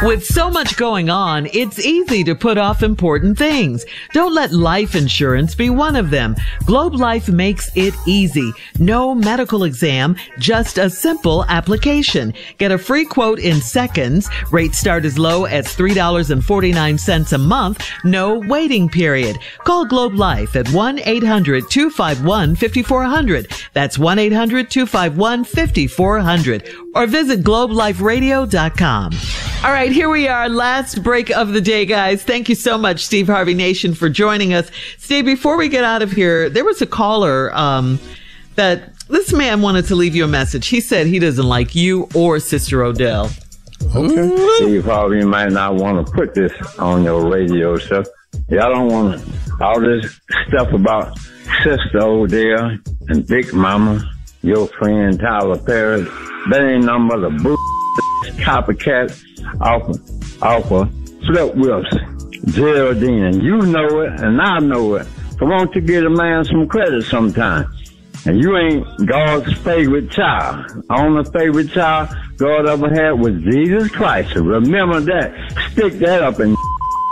With so much going on, it's easy to put off important things. Don't let life insurance be one of them. Globe Life makes it easy. No medical exam, just a simple application. Get a free quote in seconds. Rates start as low as $3.49 a month. No waiting period. Call Globe Life at 1-800-251-5400. That's 1-800-251-5400. Or visit globeliferadio.com. All right, here we are. Last break of the day, guys. Thank you so much, Steve Harvey Nation, for joining us. Steve, before we get out of here, there was a caller that this man wanted to leave you a message. He said he doesn't like you or Sister Odell. Okay. Steve Harvey might not want to put this on your radio show. Y'all don't want all this stuff about Sister Odell and Big Mama, your friend Tyler Perry. That ain't nothing but a copycat off of Flip Wilson, Geraldine, and you know it, and I know it. So won't you give a man some credit sometime? And you ain't God's favorite child. Only favorite child God ever had was Jesus Christ. So remember that. Stick that up in.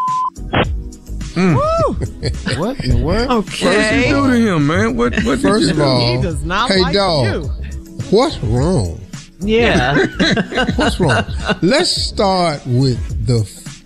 What in the world? Okay. What does he do to him, man? What First of all, He does not hey, like dog, you. what's wrong? Yeah. What's wrong? Let's start with the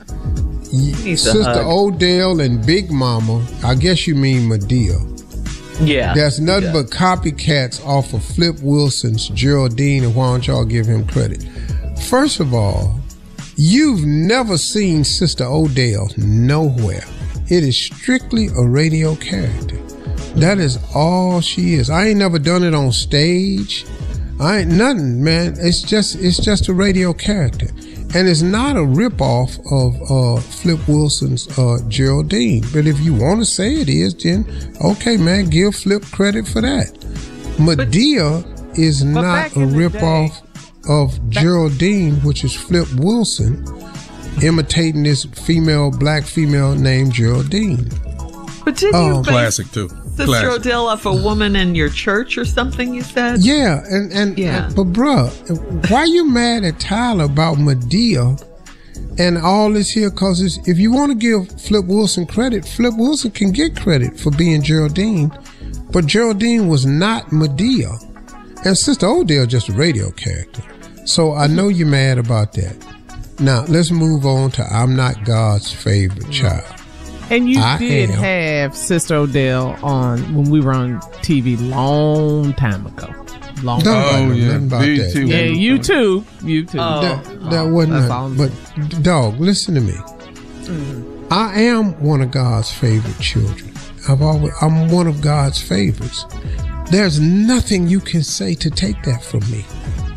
Sister Odell and Big Mama. I guess you mean Medea. Yeah. There's nothing but copycats off of Flip Wilson's Geraldine, and why don't y'all give him credit? First of all, you've never seen Sister Odell nowhere. It is strictly a radio character. That is all she is. I ain't never done it on stage. I ain't nothing, man. It's just a radio character. And it's not a ripoff of Flip Wilson's Geraldine. But if you want to say it is, then okay, man, give Flip credit for that. Medea is not a ripoff of Geraldine, which is Flip Wilson imitating this black female named Geraldine. But didn't you classic too. Sister Odell off a woman in your church or something, you said? Yeah, but bruh, why you mad at Tyler about Medea and all this here? Cause if you want to give Flip Wilson credit, Flip Wilson can get credit for being Geraldine, but Geraldine was not Medea. And Sister Odell just a radio character. So I know you're mad about that. Now, let's move on to I'm Not God's Favorite Child. And you did have Sister Odell on when we were on TV long time ago. Nothing about that. Yeah, you too. That wasn't nothing. But dog, listen to me. Mm-hmm. I am one of God's favorite children. I'm one of God's favorites. There's nothing you can say to take that from me.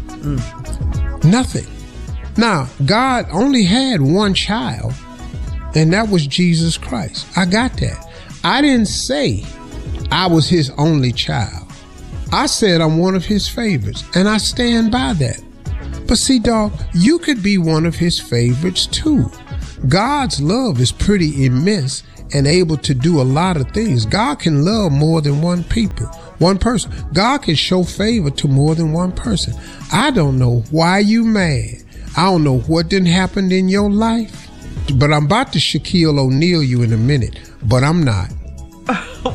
Nothing. Now, God only had one child, and that was Jesus Christ. I got that. I didn't say I was his only child. I said I'm one of his favorites, and I stand by that. But see, dog, you could be one of his favorites too. God's love is pretty immense and able to do a lot of things. God can love more than one person. God can show favor to more than one person. I don't know why you mad. I don't know what didn't happen in your life, but I'm about to Shaquille O'Neal you in a minute, but I'm not.